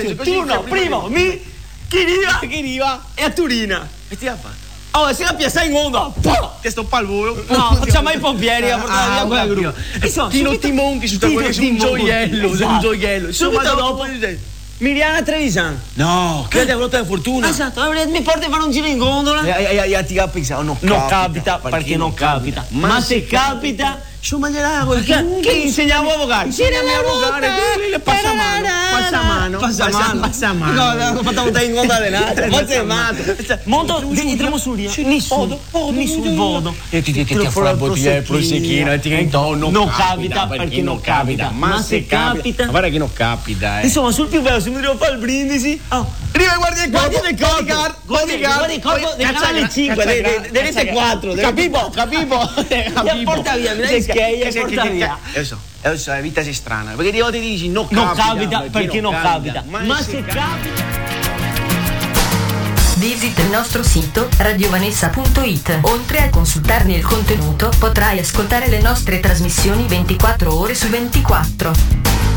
turno, primo, chi arriva e a Turina. E ti ha fatto? Oh, se la piazza in onda, Ti stoppa al volo. no, facciamo i pompieri a portare via quel gruppo. Insomma, Tino Timonchi su un gioiello, un gioiello. Subito dopo Miriana Trevisan. No, che è venuta la fortuna. Esatto, mi porta a fare un giro in gondola. E ti ha pensato, Non capita perché non capita. Ma se capita, insomma gliela che insegniamo a vogare? Insegniamo a vogare, passa mano. No, ho fatto un in onda allenata. Forse è matto. Molto entriamo su lì. Nessuno vodo. E ti fa la bottiglia di prosecchino e ti non capita perché non capita. Ma se capita, guarda che non capita. Insomma, sul più bello, se mi devo fare il brindisi. Arriva guardia il corpo. Guarda il corpo del canale 5, del rete 4. Capivo. Porta via, mi dai scheglia e porta via. Adesso la vita è strana, perché di volte ti dici non capita perché non capita. Ma se capita. Visita il nostro sito radiovanessa.it. Oltre a consultarne il contenuto, potrai ascoltare le nostre trasmissioni 24 ore su 24.